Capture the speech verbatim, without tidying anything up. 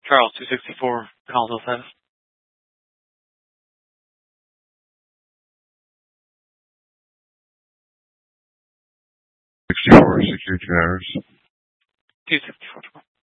Charles, two sixty-four, Collinsville status. sixty-four, security hours. two sixty-four.